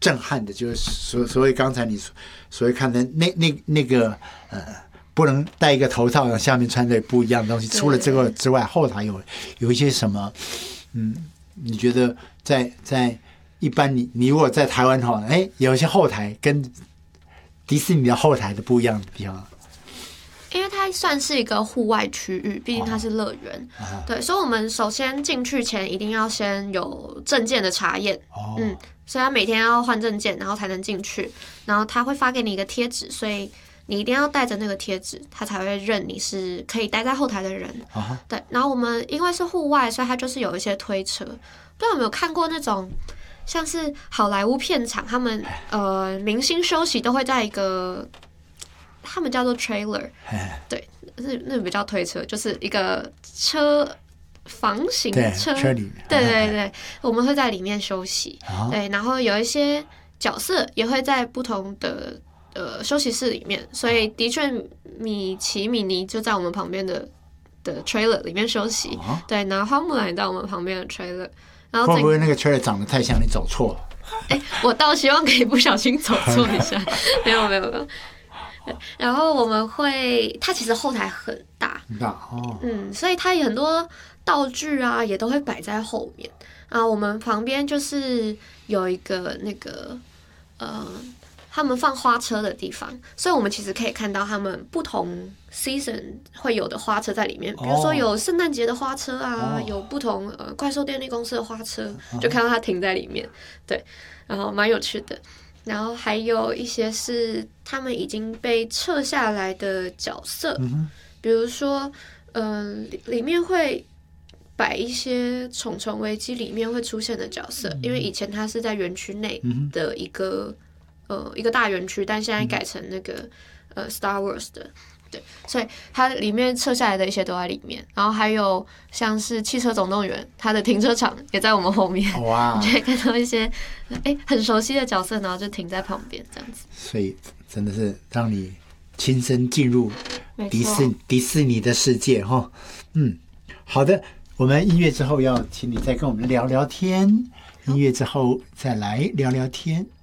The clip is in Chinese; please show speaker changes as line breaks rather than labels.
震撼的，就是所谓刚才你所谓看的那个不能戴一个头套，然后下面穿着不一样的东西。除了这个之外，后台有一些什么？你觉得在一般你如果在台湾哈，有一些后台跟迪士尼的后台的不一样的地方。
因为它算是一个户外区域，毕竟它是乐园，对，所以我们首先进去前一定要先有证件的查验，所以他每天要换证件，然后才能进去，然后他会发给你一个贴纸，所以你一定要带着那个贴纸，他才会认你是可以待在后台的人，对，然后我们因为是户外，所以它就是有一些推车，不知道有没有看过那种像是好莱坞片场，他们明星休息都会在一个。他们叫做 trailer， 对，那比较推车，就是一个房型车
里面，
对，我们会在里面休息，对，然后有一些角色也会在不同的休息室里面，所以的确米奇米妮就在我们旁边的 trailer 里面休息，对，然后花木兰也在我们旁边的 trailer， 然后
会不会那个 trailer 长得太像你走错了？
我倒希望可以不小心走错一下，没有。然后我们会，它其实后台很大，所以它有很多道具啊，也都会摆在后面啊。我们旁边就是有一个那个他们放花车的地方，所以我们其实可以看到他们不同 season 会有的花车在里面，比如说有圣诞节的花车啊，有不同怪兽电力公司的花车，就看到它停在里面，对，然后蛮有趣的。然后还有一些是他们已经被撤下来的角色，比如说，里面会摆一些《虫虫危机》里面会出现的角色，因为以前它是在园区内的一个大园区，但现在改成那个Star Wars 的。对，所以它里面撤下来的一些都在里面，然后还有像是汽车总动员，它的停车场也在我们后面，哇，你就会看到一些很熟悉的角色，然后就停在旁边这样子。
所以真的是让你亲身进入迪士尼的世界哈。好的，我们音乐之后要请你再跟我们聊聊天，音乐之后再来聊聊天。